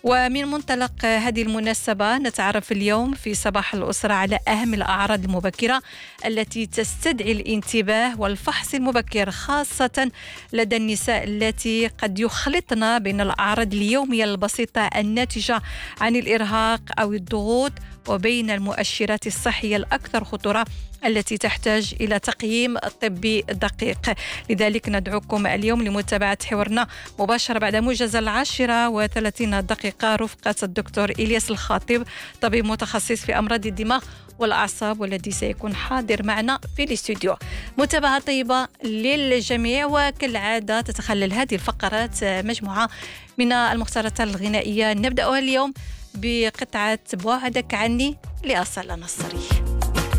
ومن منطلق هذه المناسبة نتعرف اليوم في صباح الأسرة على أهم الأعراض المبكرة التي تستدعي الانتباه والفحص المبكر، خاصة لدى النساء التي قد يخلطن بين الأعراض اليومية البسيطة الناتجة عن الإرهاق أو الضغوط وبين المؤشرات الصحية الأكثر خطورة التي تحتاج إلى تقييم طبي دقيق. لذلك ندعوكم اليوم لمتابعة حوارنا مباشرة بعد موجز 10:30 رفقة الدكتور إلياس الخاطب، طبيب متخصص في أمراض الدماغ والأعصاب، والذي سيكون حاضر معنا في الاستوديو. متابعة طيبة للجميع، وكالعادة تتخلل هذه الفقرات مجموعة من المختارات الغنائية. نبدأها اليوم بقطعة بعدك عني لأصالة نصري.